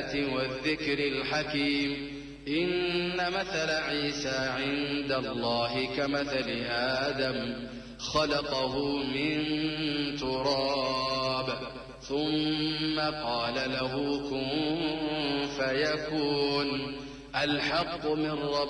الآيات والذكر الحكيم. إن مثل عيسى عند الله كمثل آدم خلقه من تراب ثم قال له كن فيكون. الحق من ربك